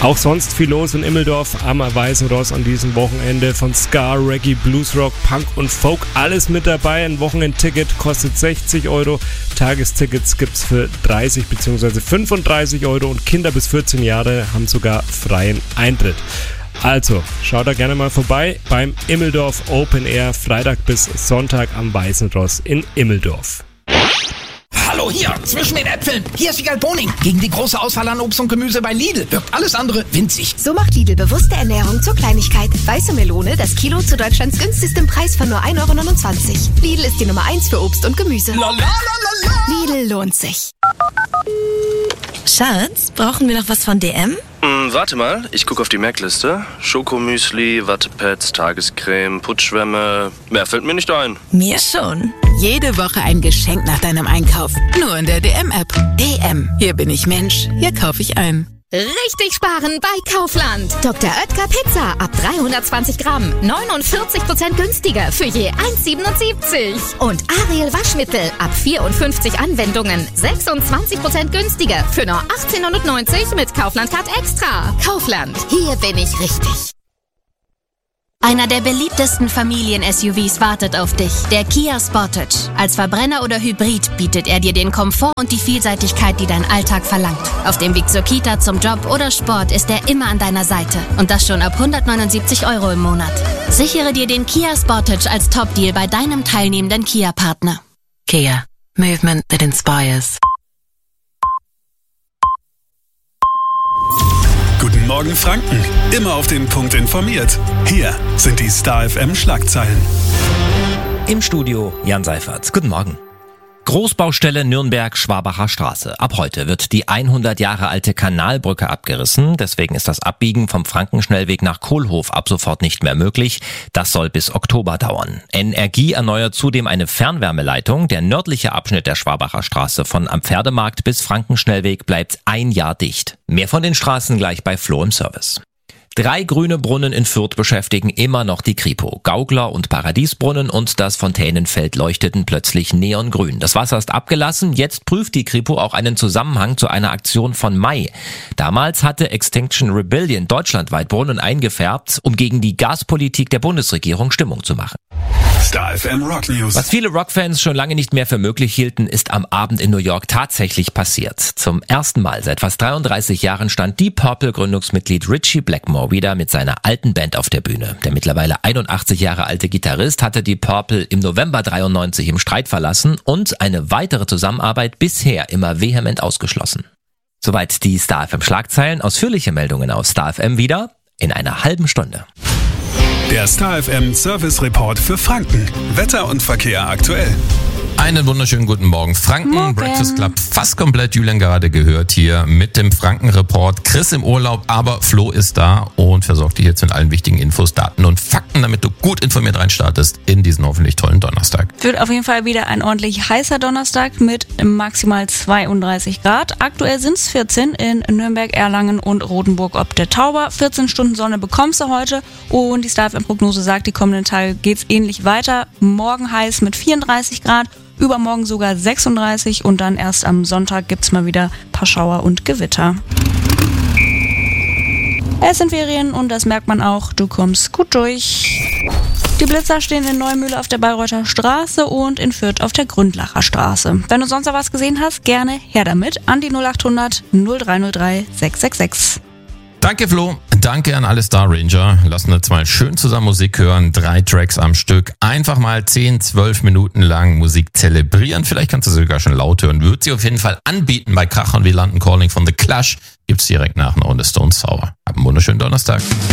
Auch sonst viel los in Immeldorf am Weißenross an diesem Wochenende. Von Ska, Reggae, Bluesrock, Punk und Folk, alles mit dabei. Ein Wochenendticket kostet 60 €. Tagestickets gibt's für 30 bzw. 35 € und Kinder bis 14 Jahre haben sogar freien Eintritt. Also, schaut da gerne mal vorbei beim Immeldorf Open Air, Freitag bis Sonntag am Weißenross in Immeldorf. Hallo hier, zwischen den Äpfeln. Hier ist Wiegald Boning. Gegen die große Auswahl an Obst und Gemüse bei Lidl wirkt alles andere winzig. So macht Lidl bewusste Ernährung zur Kleinigkeit. Weiße Melone, das Kilo zu Deutschlands günstigstem Preis von nur 1,29 €. Lidl ist die Nummer 1 für Obst und Gemüse. Lidl lohnt sich. Schatz, brauchen wir noch was von DM? Warte mal, ich gucke auf die Merkliste. Schokomüsli, Wattepads, Tagescreme, Putzschwämme. Mehr fällt mir nicht ein. Mir schon. Jede Woche ein Geschenk nach deinem Einkauf. Nur in der DM-App. DM. Hier bin ich Mensch. Hier kaufe ich ein. Richtig sparen bei Kaufland. Dr. Oetker Pizza ab 320 Gramm. 49% günstiger für je 1,77. Und Ariel Waschmittel ab 54 Anwendungen. 26% günstiger für nur 18,90 mit Kaufland-Card Extra. Kaufland. Hier bin ich richtig. Einer der beliebtesten Familien-SUVs wartet auf dich, der Kia Sportage. Als Verbrenner oder Hybrid bietet er dir den Komfort und die Vielseitigkeit, die dein Alltag verlangt. Auf dem Weg zur Kita, zum Job oder Sport ist er immer an deiner Seite. Und das schon ab 179 € im Monat. Sichere dir den Kia Sportage als Top-Deal bei deinem teilnehmenden Kia-Partner. Kia. Movement that inspires. Guten Morgen Franken, immer auf den Punkt informiert. Hier sind die Star FM Schlagzeilen. Im Studio Jan Seifert. Guten Morgen. Großbaustelle Nürnberg-Schwabacher Straße. Ab heute wird die 100 Jahre alte Kanalbrücke abgerissen. Deswegen ist das Abbiegen vom Frankenschnellweg nach Kohlhof ab sofort nicht mehr möglich. Das soll bis Oktober dauern. Energie erneuert zudem eine Fernwärmeleitung. Der nördliche Abschnitt der Schwabacher Straße von am Pferdemarkt bis Frankenschnellweg bleibt ein Jahr dicht. Mehr von den Straßen gleich bei Flo im Service. 3 grüne Brunnen in Fürth beschäftigen immer noch die Kripo. Gaukler und Paradiesbrunnen und das Fontänenfeld leuchteten plötzlich neongrün. Das Wasser ist abgelassen. Jetzt prüft die Kripo auch einen Zusammenhang zu einer Aktion von Mai. Damals hatte Extinction Rebellion deutschlandweit Brunnen eingefärbt, um gegen die Gaspolitik der Bundesregierung Stimmung zu machen. Star FM Rock News. Was viele Rockfans schon lange nicht mehr für möglich hielten, ist am Abend in New York tatsächlich passiert. Zum ersten Mal seit fast 33 Jahren stand Deep Purple Gründungsmitglied Ritchie Blackmore wieder mit seiner alten Band auf der Bühne. Der mittlerweile 81 Jahre alte Gitarrist hatte Deep Purple im November 93 im Streit verlassen und eine weitere Zusammenarbeit bisher immer vehement ausgeschlossen. Soweit die Star FM Schlagzeilen. Ausführliche Meldungen auf Star FM wieder in einer halben Stunde. Der Star FM Service Report für Franken. Wetter und Verkehr aktuell. Einen wunderschönen guten Morgen. Franken, Morgen. Breakfast Club fast komplett. Julian gerade gehört hier mit dem Franken-Report. Chris im Urlaub, aber Flo ist da und versorgt dich jetzt mit allen wichtigen Infos, Daten und Fakten, damit du gut informiert reinstartest in diesen hoffentlich tollen Donnerstag. Wird auf jeden Fall wieder ein ordentlich heißer Donnerstag mit maximal 32 Grad. Aktuell sind es 14 in Nürnberg, Erlangen und Rotenburg ob der Tauber. 14 Stunden Sonne bekommst du heute und die Star FM-Prognose sagt, die kommenden Tage geht's ähnlich weiter. Morgen heiß mit 34 Grad. Übermorgen sogar 36 und dann erst am Sonntag gibt's mal wieder ein paar Schauer und Gewitter. Es sind Ferien und das merkt man auch, du kommst gut durch. Die Blitzer stehen in Neumühle auf der Bayreuther Straße und in Fürth auf der Gründlacher Straße. Wenn du sonst noch was gesehen hast, gerne her damit an die 0800 0303 666. Danke Flo, danke an alle Star Ranger. Lassen uns mal schön zusammen Musik hören. 3 Tracks am Stück. Einfach mal 10-12 Minuten lang Musik zelebrieren. Vielleicht kannst du sie sogar schon laut hören. Würde sie auf jeden Fall anbieten bei Krach und wir landen Calling von The Clash. Gibt's direkt nach einer Runde Stone Sour. Hab einen wunderschönen Donnerstag.